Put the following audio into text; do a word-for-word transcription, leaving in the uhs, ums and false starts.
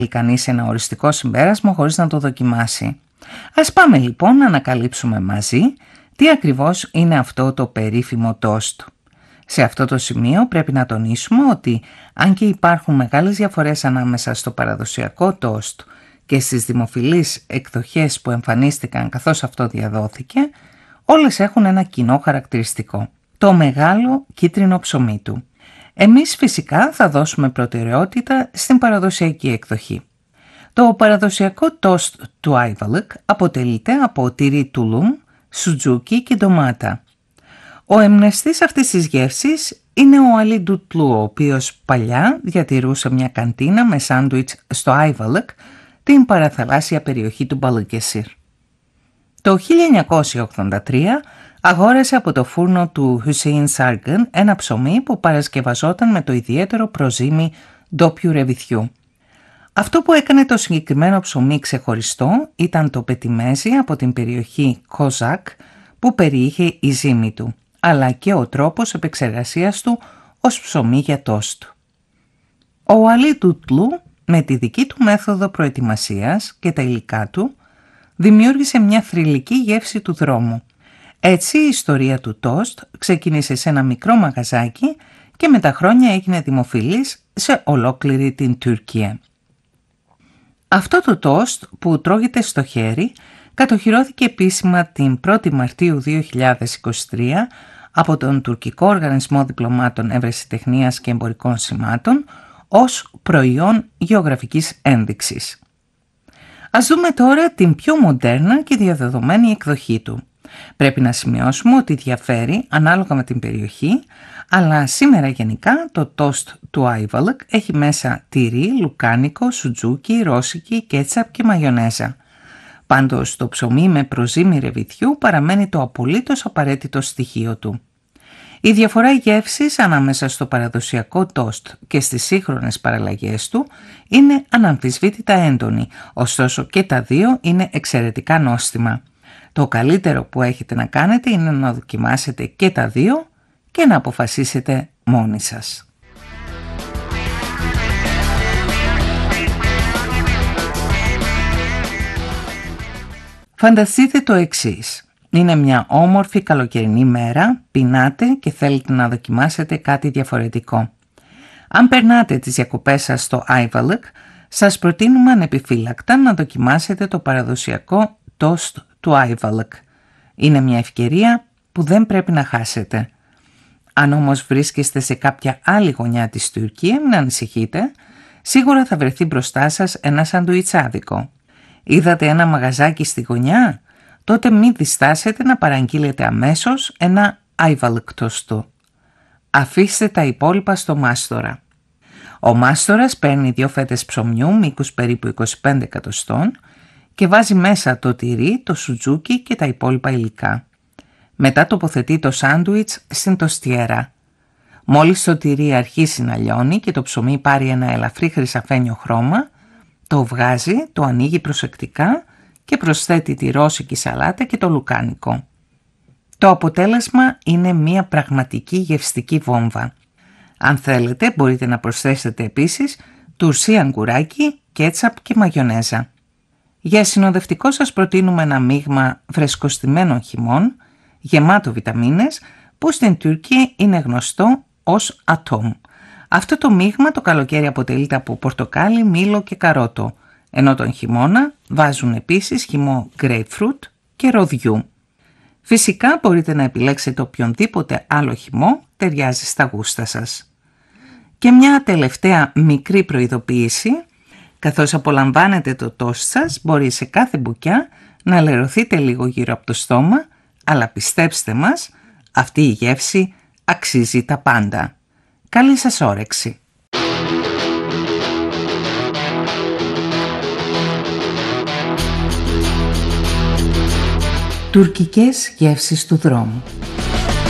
κανείς ένα οριστικό συμπέρασμα χωρίς να το δοκιμάσει. Ας πάμε λοιπόν να ανακαλύψουμε μαζί τι ακριβώς είναι αυτό το περίφημο τόστ. Σε αυτό το σημείο πρέπει να τονίσουμε ότι αν και υπάρχουν μεγάλες διαφορές ανάμεσα στο παραδοσιακό τόστ και στις δημοφιλείς εκδοχές που εμφανίστηκαν καθώς αυτό διαδόθηκε, όλες έχουν ένα κοινό χαρακτηριστικό: το μεγάλο κίτρινο ψωμί του. Εμείς φυσικά θα δώσουμε προτεραιότητα στην παραδοσιακή εκδοχή. Το παραδοσιακό τόστ του Ayvalık αποτελείται από τυρί τουλούμ, σουτζούκι και ντομάτα. Ο εμπνευστής αυτής της γεύσης είναι ο Ali Dutlu, ο οποίος παλιά διατηρούσε μια καντίνα με σάντουιτς στο Ayvalık, την παραθαλάσσια περιοχή του Balıkesir. Το χίλια εννιακόσια ογδόντα τρία αγόρασε από το φούρνο του Hüseyin Sargun ένα ψωμί που παρασκευαζόταν με το ιδιαίτερο προζύμι ντόπιου ρεβιθιού. Αυτό που έκανε το συγκεκριμένο ψωμί ξεχωριστό ήταν το πετιμέζι από την περιοχή Kozak που περιείχε η ζύμη του, αλλά και ο τρόπος επεξεργασίας του ως ψωμί για τόστ. Ο Ali Dutlu με τη δική του μέθοδο προετοιμασίας και τα υλικά του δημιούργησε μια θρυλική γεύση του δρόμου. Έτσι η ιστορία του τόστ ξεκίνησε σε ένα μικρό μαγαζάκι και με τα χρόνια έγινε δημοφιλής σε ολόκληρη την Τουρκία. Αυτό το τόστ που τρώγεται στο χέρι κατοχυρώθηκε επίσημα την πρώτη Μαρτίου δύο χιλιάδες είκοσι τρία από τον Τουρκικό Οργανισμό Διπλωμάτων Ευρεσιτεχνίας και Εμπορικών Σημάτων ως προϊόν γεωγραφικής ένδειξης. Ας δούμε τώρα την πιο μοντέρνα και διαδεδομένη εκδοχή του. Πρέπει να σημειώσουμε ότι διαφέρει ανάλογα με την περιοχή, αλλά σήμερα γενικά το τόστ του Ayvalık έχει μέσα τυρί, λουκάνικο, σουτζούκι, ρώσικι, κέτσαπ και μαγιονέζα. Πάντως το ψωμί με προζύμι ρεβιθιού παραμένει το απολύτως απαραίτητο στοιχείο του. Η διαφορά γεύσης ανάμεσα στο παραδοσιακό τόστ και στις σύγχρονες παραλλαγές του είναι αναμφισβήτητα έντονη, ωστόσο και τα δύο είναι εξαιρετικά νόστιμα. Το καλύτερο που έχετε να κάνετε είναι να δοκιμάσετε και τα δύο και να αποφασίσετε μόνοι σας. Φανταστείτε το εξής. Είναι μια όμορφη καλοκαιρινή μέρα, πεινάτε και θέλετε να δοκιμάσετε κάτι διαφορετικό. Αν περνάτε τις διακοπές σας στο Ayvalık, σας προτείνουμε ανεπιφύλακτα να δοκιμάσετε το παραδοσιακό τόστ του Ayvalık. Είναι μια ευκαιρία που δεν πρέπει να χάσετε. Αν όμως βρίσκεστε σε κάποια άλλη γωνιά της Τουρκία, μην ανησυχείτε, σίγουρα θα βρεθεί μπροστά σας ένα σαντουιτσάδικο. Είδατε ένα μαγαζάκι στη γωνιά? Τότε μην διστάσετε να παραγγείλετε αμέσως ένα Ayvalık τόστο. Αφήστε τα υπόλοιπα στο μάστορα. Ο μάστορας παίρνει δύο φέτες ψωμιού μήκους περίπου είκοσι πέντε εκατοστών και βάζει μέσα το τυρί, το σουτζούκι και τα υπόλοιπα υλικά. Μετά τοποθετεί το σάντουιτς στην τοστιέρα. Μόλις το τυρί αρχίσει να λιώνει και το ψωμί πάρει ένα ελαφρύ χρυσαφένιο χρώμα, το βγάζει, το ανοίγει προσεκτικά και προσθέτει τη ρώσικη σαλάτα και το λουκάνικο. Το αποτέλεσμα είναι μια πραγματική γευστική βόμβα. Αν θέλετε μπορείτε να προσθέσετε επίσης τουρσί αγκουράκι, κέτσαπ και μαγιονέζα. Για συνοδευτικό σας προτείνουμε ένα μείγμα φρεσκοστημένων χυμών, γεμάτο βιταμίνες, που στην Τουρκία είναι γνωστό ως ατόμ. Αυτό το μείγμα το καλοκαίρι αποτελείται από πορτοκάλι, μήλο και καρότο, ενώ τον χειμώνα βάζουν επίσης χυμό grapefruit και ροδιού. Φυσικά μπορείτε να επιλέξετε οποιονδήποτε άλλο χυμό ταιριάζει στα γούστα σας. Και μια τελευταία μικρή προειδοποίηση: καθώς απολαμβάνετε το τόστ σας, μπορεί σε κάθε μπουκιά να λερωθείτε λίγο γύρω από το στόμα, αλλά πιστέψτε μας, αυτή η γεύση αξίζει τα πάντα. Καλή σας όρεξη! Τουρκικές γεύσεις του δρόμου.